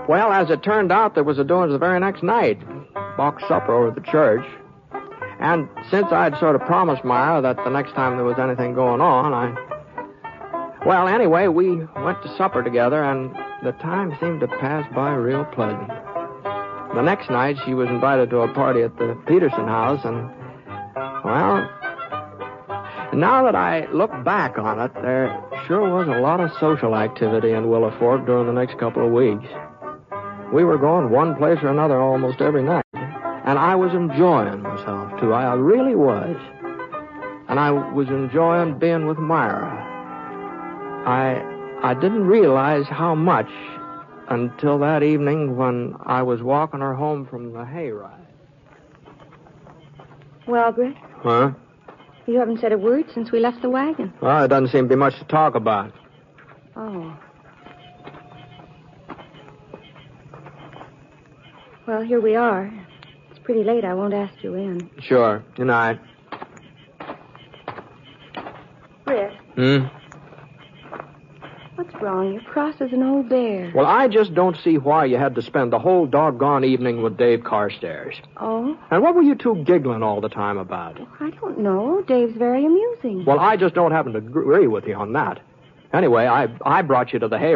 Well, as it turned out, there was a doings the very next night. Box supper over at the church. And since I'd sort of promised Myra that the next time there was anything going on, Well, anyway, we went to supper together, and the time seemed to pass by real pleasant. The next night, she was invited to a party at the Peterson house, and, well, now that I look back on it, there sure was a lot of social activity in Willow Fork during the next couple of weeks. We were going one place or another almost every night, and I was enjoying myself, too. I really was. And I was enjoying being with Myra. I didn't realize how much until that evening when I was walking her home from the hayride. Well, Grit? Huh? You haven't said a word since we left the wagon. Well, there doesn't seem to be much to talk about. Oh. Well, here we are. It's pretty late. I won't ask you in. Sure. Good night. Grit? What's wrong? You're cross as an old bear. Well, I just don't see why you had to spend the whole doggone evening with Dave Carstairs. Oh? And what were you two giggling all the time about? I don't know. Dave's very amusing. Well, I just don't happen to agree with you on that. Anyway, I brought you to the hay